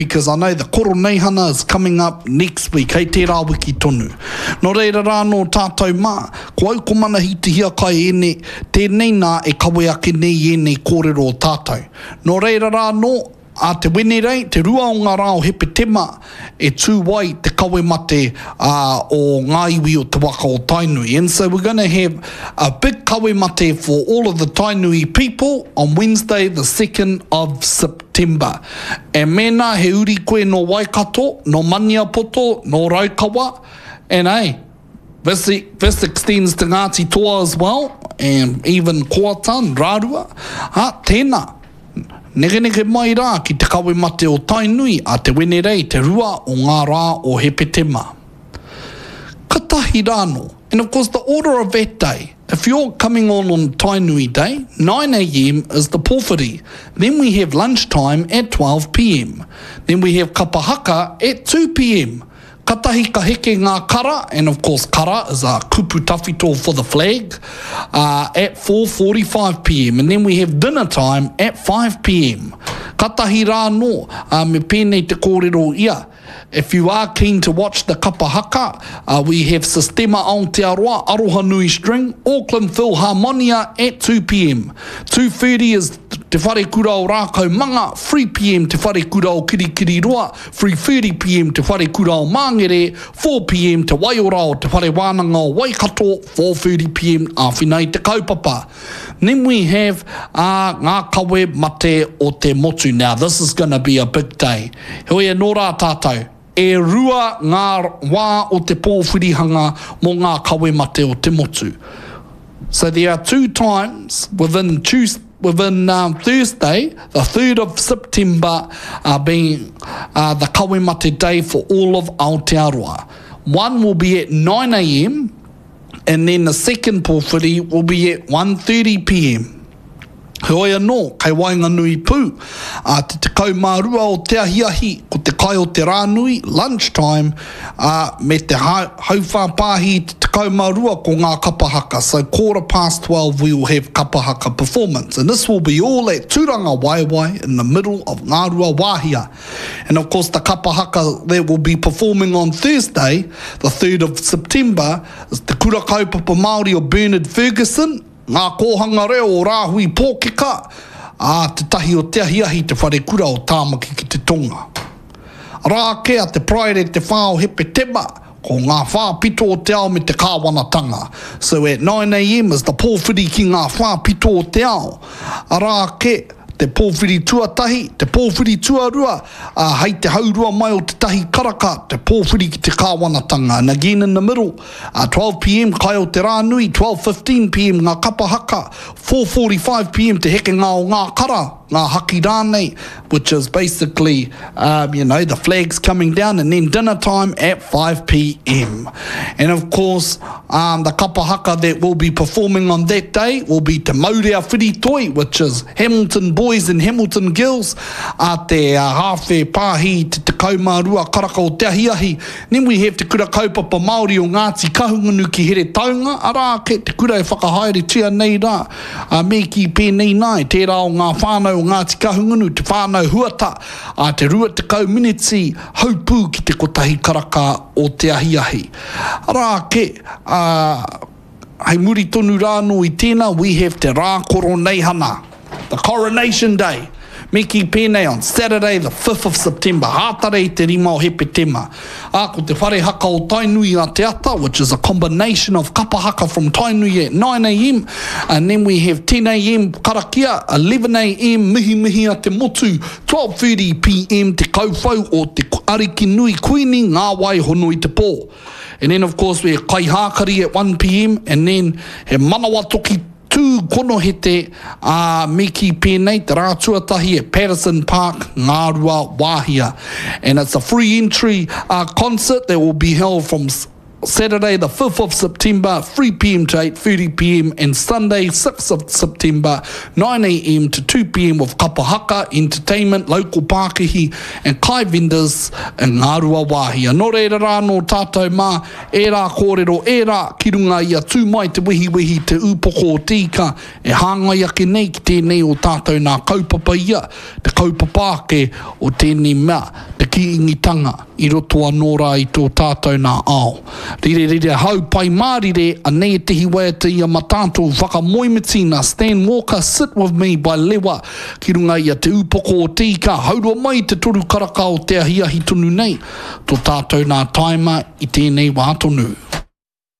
because I know the Koro Neihana is coming up next week, hei te rā wiki tonu. Nō reira rā no tātou mā, ko au ko mana hiti hia kai ene, tēnei nā e kawe ake nei ene kōrero o tātou. Nō reira rā no, a te wene rei, te rua o ngā rao hepe tema, e tū wai te kawe mate o ngā iwi o te waka o Tainui. And so we're going to have a big kawe mate for all of the Tainui people on Wednesday, the 2nd of September. E mena he uri koe no Waikato, no Maniapoto, no Raukawa, and this extends to Ngāti Toa as well, and even Koatan, Rārua, tēnā. Nege mai rā ki te kawe mate o Tainui a te wene rei te rua o ngā rā o Hepetema. Katahi rāno. And of course the order of that day, if you're coming on Tainui Day, 9 a.m. is the pōwhiri. Then we have lunchtime at 12 p.m. Then we have kapahaka at 2 p.m. Katahi ka heke ngā kara, and of course kara is a kupu tawhito for the flag, at 4:45 p.m. And then we have dinner time at 5 p.m. Katahi rā no, me pēnei te kōrero ia. If you are keen to watch the kapahaka, we have Sistema Aotearoa, Aroha Nui String, Auckland Philharmonia at 2 p.m. 2:30 is te whare kura o Rākau Manga, 3 p.m. te whare kura o Kirikiri Roa, 3:30 p.m. te whare kura o Māngere, 4 p.m. te Waiora o te whare wānanga o Waikato, 4:30 p.m. Āwhinai te kaupapa. Then we have ngā kawe mate o te motu. Now this is going to be a big day. Hoi e nō rā tātou. E rua ngā wā o te pōwhirihanga mō ngā kawe mate o te motu. So there are 2 times within Thursday, the 3rd of September, being the kawe mate day for all of Aotearoa. One will be at 9 a.m. and then the second pōwhiri will be at 1:30 p.m. Hoi anō, kai wainga nui pū, te tekau mārua o te ahiahi, ko te kai o te rānui, lunchtime, me te hauwha pāhi te tekau mārua ko ngā kapahaka. So 12:15 we will have kapahaka performance. And this will be all at Tūranga Waiwai in the middle of Ngārua Wāhia. And of course the kapahaka that will be performing on Thursday, the 3rd of September, is te kura kaupapa Māori o Bernard Ferguson, ngā kōhanga reo o Rāhui Pōkeka, te tahi o te ahiahi te whare kura o Tāmaki ki te Tonga. Rā kea te praere te whao Hepetema, ko ngā whā pito o te ao me te kāwanatanga. So at 9 a.m. is the pōwhiri ki ngā whā pito o te ao. Rā ke te pōwhiri tuatahi, te pōwhiri tuarua, hei te haurua mai o te tahi karaka, te pōwhiri ki te kāwanatanga. And again in the middle, 12 p.m. kai o te rānui, 12:15 p.m. ngā kapahaka, 4:45 p.m. te heke ngā o ngā kara, ngā haki rānei, which is basically, the flags coming down, and then dinner time at 5 p.m. And of course, the kapahaka that will be performing on that day will be Te Maurea Whiritoi, which is Hamilton Boys and Hamilton Girls, te hawhe pāhi te tekau mārua karaka o te ahiahi. Then we have te kura kaupapa Māori o Ngāti Kahungunu ki here taunga, arā ke te kura e whakahaere tia nei rā, me ki pēnei nai, tērā o ngā whānau o Ngāti Kahungunu, te whānau huata, te rua te kau miniti, haupū ki te kotahi karaka o te ahiahi. Arā ke, hei muri tonu rāno I tēnā, we have te rā koro neihana, the Coronation Day. Meki pēnei on Saturday, the 5th of September. Hātare te rima o Hepetema. Ko te whare haka o Tainui a te ata, which is a combination of kapahaka from Tainui at 9 a.m. And then we have 10 a.m. karakia, 11 a.m. mihi a te motu, 12:30 p.m. te kauwhau o te ariki nui kuini ngā wai hono I te pō. And then of course we have kai hākari at 1 p.m. And then he manawa toki tū kono hete meki pēnei te rātuatahi at Patterson Park, Ngārua Wāhia. And it's a free entry concert that will be held from Saturday the 5th of September, 3 p.m. to 8:30 p.m. and Sunday 6th of September, 9 a.m. to 2 p.m. with kapahaka, entertainment, local Pākehī and kai vendors and Ngārua Wāhia. Nō reira rā no tātou mā, e rā kōrero, e rā ki runga ia tū mai te wihi te upoko o tika, e hāngai ake nei ki tēnei o tātou nā kaupapa ia, te kaupapa ake o tēnei mea, te kiingitanga i roto anō rā i tō tātou nā ao. Rire hau pai mārire a nei te hiwea te ia matātou whakamoimatina. Stan Walker, Sit With Me by Lewa ki runga ia te upoko o tika. Haurua mai te toru karaka o te ahiahi tonu nei. Tō tātou nā taima i tēnei wā tonu.